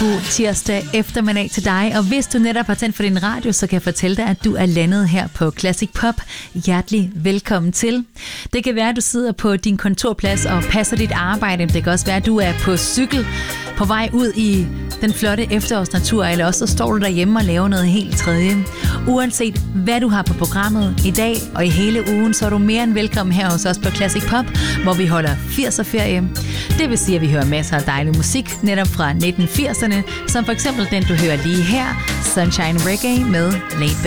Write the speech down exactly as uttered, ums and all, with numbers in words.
god tirsdag eftermiddag til dig. Og hvis du netop har tændt for din radio, så kan jeg fortælle dig, at du er landet her på Classic Pop. Hjertelig velkommen til. Det kan være, at du sidder på din kontorplads og passer dit arbejde. Det kan også være, at du er på cykel på vej ud i den flotte efterårsnatur, eller også så står du derhjemme og laver noget helt tredje. Uanset hvad du har på programmet i dag og i hele ugen, så er du mere end velkommen her hos os på Classic Pop, hvor vi holder firser-ferie. Det vil sige, at vi hører masser af dejlig musik netop fra nitten firserne, som for eksempel den, du hører lige her, Sunshine Reggae med Laid Back.